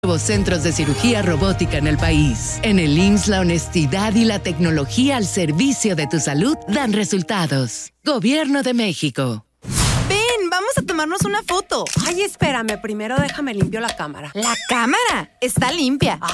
Nuevos centros de cirugía robótica en el país. En el IMSS, la honestidad y la tecnología al servicio de tu salud dan resultados. Gobierno de México. Ven, vamos a tomarnos una foto. Ay, espérame, primero déjame limpio la cámara. ¿La cámara? Está limpia.